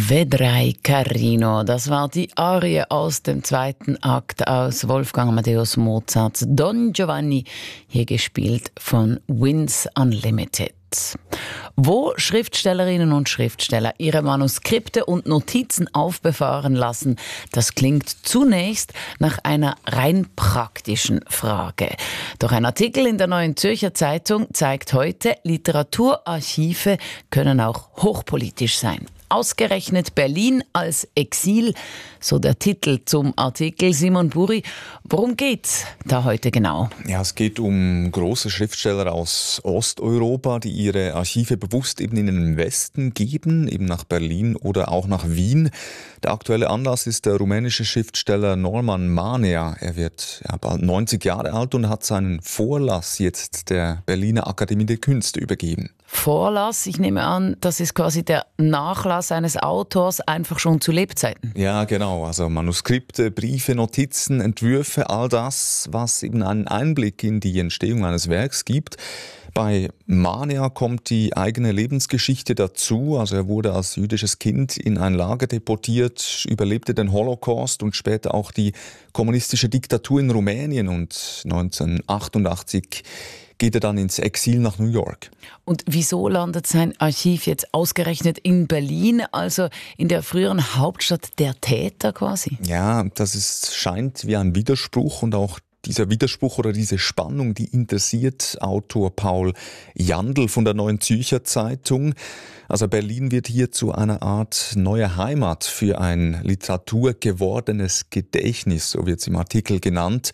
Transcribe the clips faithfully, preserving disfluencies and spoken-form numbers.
Vedrai Carino, das war die Arie aus dem zweiten Akt aus Wolfgang Amadeus Mozarts Don Giovanni, hier gespielt von Winds Unlimited. Wo Schriftstellerinnen und Schriftsteller ihre Manuskripte und Notizen aufbewahren lassen, das klingt zunächst nach einer rein praktischen Frage. Doch ein Artikel in der Neuen Zürcher Zeitung zeigt heute, Literaturarchive können auch hochpolitisch sein. Ausgerechnet Berlin als Exil, so der Titel zum Artikel. Simon Buri, worum geht's da heute genau? Ja, es geht um große Schriftsteller aus Osteuropa, die ihre Archive bewusst eben in den Westen geben, eben nach Berlin oder auch nach Wien. Der aktuelle Anlass ist der rumänische Schriftsteller Norman Manea. Er wird ja, bald neunzig Jahre alt und hat seinen Vorlass jetzt der Berliner Akademie der Künste übergeben. Vorlass, ich nehme an, das ist quasi der Nachlass eines Autors, einfach schon zu Lebzeiten. Ja, genau. Also Manuskripte, Briefe, Notizen, Entwürfe, all das, was eben einen Einblick in die Entstehung eines Werks gibt. Bei Manea kommt die eigene Lebensgeschichte dazu. Also er wurde als jüdisches Kind in ein Lager deportiert, überlebte den Holocaust und später auch die kommunistische Diktatur in Rumänien. Und neunzehnhundertachtundachtzig geht er dann ins Exil nach New York. Und wieso landet sein Archiv jetzt ausgerechnet in Berlin, also in der früheren Hauptstadt der Täter quasi? Ja, das ist, scheint wie ein Widerspruch und auch dieser Widerspruch oder diese Spannung, die interessiert Autor Paul Jandl von der Neuen Zürcher Zeitung. Also Berlin wird hier zu einer Art neuer Heimat für ein literaturgewordenes Gedächtnis, so wird es im Artikel genannt.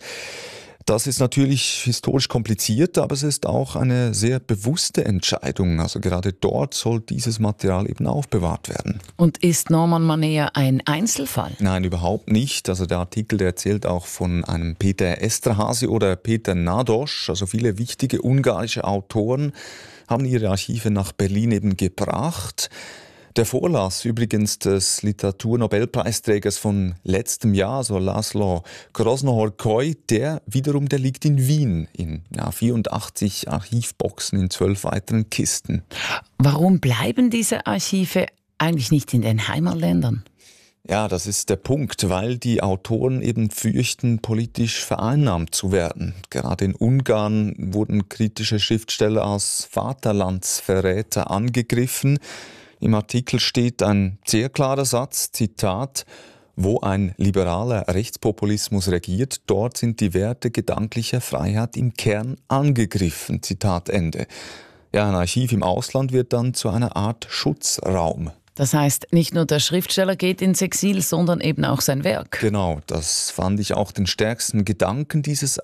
Das ist natürlich historisch kompliziert, aber es ist auch eine sehr bewusste Entscheidung. Also gerade dort soll dieses Material eben aufbewahrt werden. Und ist Norman Manea ein Einzelfall? Nein, überhaupt nicht. Also der Artikel, der erzählt auch von einem Peter Eszterházy oder Peter Nádas. Also viele wichtige ungarische Autoren haben ihre Archive nach Berlin eben gebracht. Der Vorlass übrigens des Literaturnobelpreisträgers von letztem Jahr, also László Krosnohorkai, der wiederum, der liegt in Wien in ja, vierundachtzig Archivboxen in zwölf weiteren Kisten. Warum bleiben diese Archive eigentlich nicht in den Heimatländern? Ja, das ist der Punkt, weil die Autoren eben fürchten, politisch vereinnahmt zu werden. Gerade in Ungarn wurden kritische Schriftsteller als Vaterlandsverräter angegriffen. Im Artikel steht ein sehr klarer Satz, Zitat: Wo ein liberaler Rechtspopulismus regiert, dort sind die Werte gedanklicher Freiheit im Kern angegriffen. Zitat Ende. Ja, ein Archiv im Ausland wird dann zu einer Art Schutzraum. Das heißt, nicht nur der Schriftsteller geht ins Exil, sondern eben auch sein Werk. Genau, das fand ich auch den stärksten Gedanken dieses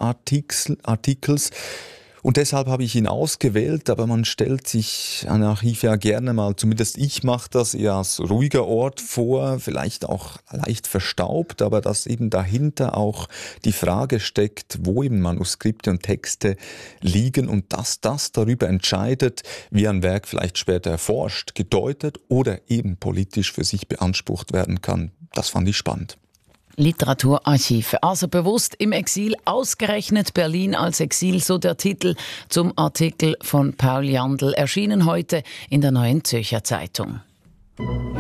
Artikels. Und deshalb habe ich ihn ausgewählt, aber man stellt sich ein Archiv ja gerne mal, zumindest ich mache das eher als ruhiger Ort vor, vielleicht auch leicht verstaubt, aber dass eben dahinter auch die Frage steckt, wo eben Manuskripte und Texte liegen und dass das darüber entscheidet, wie ein Werk vielleicht später erforscht, gedeutet oder eben politisch für sich beansprucht werden kann. Das fand ich spannend. Literaturarchive, also bewusst im Exil, ausgerechnet Berlin als Exil, so der Titel zum Artikel von Paul Jandl, erschienen heute in der Neuen Zürcher Zeitung.